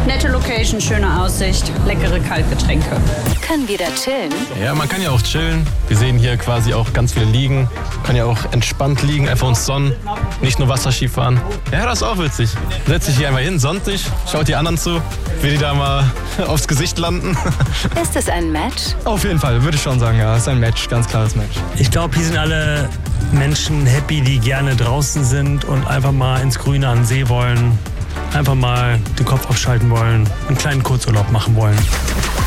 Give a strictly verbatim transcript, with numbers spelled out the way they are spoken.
Nette Location, schöne Aussicht, leckere Kaltgetränke. Kann wieder chillen. Ja, man kann ja auch chillen. Wir sehen hier quasi auch ganz viele liegen. Man kann ja auch entspannt liegen, einfach uns sonnen. Nicht nur Wasserski fahren. Ja, das ist auch witzig. Setzt sich hier einmal hin, sonnt sich, schaut die anderen zu, wie die da mal aufs Gesicht landen. Ist es ein Match? Auf jeden Fall, würde ich schon sagen, ja. Es ist ein Match, ganz klares Match. Ich glaube, hier sind alle Menschen happy, die gerne draußen sind und einfach mal ins Grüne an den See wollen. Einfach mal den Kopf abschalten wollen, einen kleinen Kurzurlaub machen wollen.